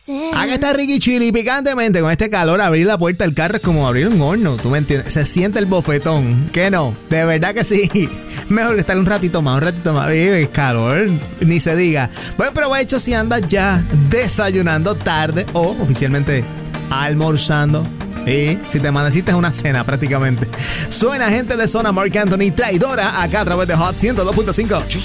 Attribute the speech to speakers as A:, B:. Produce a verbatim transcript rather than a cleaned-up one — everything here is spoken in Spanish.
A: Acá está Ricky Chili picantemente con este calor. Abrir la puerta del carro es como abrir un horno, ¿tú me entiendes? Se siente el bofetón. ¿Qué no? De verdad que sí. Mejor que estar un ratito más, un ratito más. Vive calor, ni se diga. Buen provecho si andas ya desayunando tarde o oficialmente almorzando. Y si te amaneciste una cena prácticamente. Suena gente de zona Marc Anthony, traidora, acá a través de Hot ciento dos punto cinco.